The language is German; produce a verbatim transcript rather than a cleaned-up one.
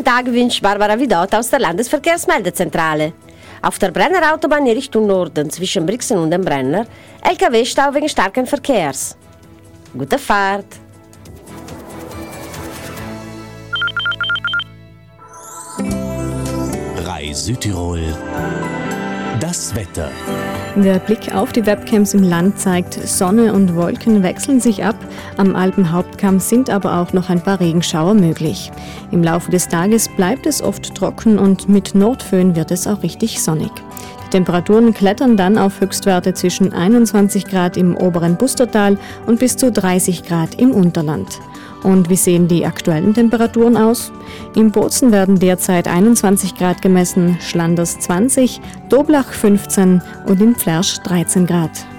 Tag wünscht Barbara Vidot aus der Landesverkehrsmeldezentrale. Auf der Brenner Autobahn in Richtung Norden zwischen Brixen und dem Brenner L K W-Stau wegen starken Verkehrs. Gute Fahrt! Rai Südtirol. Das Wetter. Der Blick auf die Webcams im Land zeigt, Sonne und Wolken wechseln sich ab. Am Alpenhauptkamm sind aber auch noch ein paar Regenschauer möglich. Im Laufe des Tages bleibt es oft trocken und mit Nordföhn wird es auch richtig sonnig. Die Temperaturen klettern dann auf Höchstwerte zwischen einundzwanzig Grad im oberen Bustertal und bis zu dreißig Grad im Unterland. Und wie sehen die aktuellen Temperaturen aus? Im Bozen werden derzeit einundzwanzig Grad gemessen, Schlanders zwanzig, Doblach fünfzehn und in Pflersch dreizehn Grad.